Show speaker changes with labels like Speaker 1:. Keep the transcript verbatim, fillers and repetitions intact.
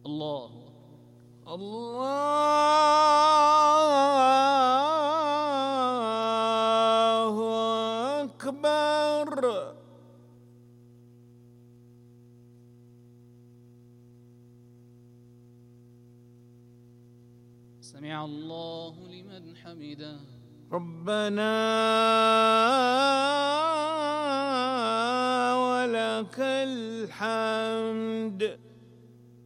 Speaker 1: الله
Speaker 2: الله أكبر.
Speaker 1: سمع الله لمن حمده.
Speaker 2: ربنا ولك الحمد.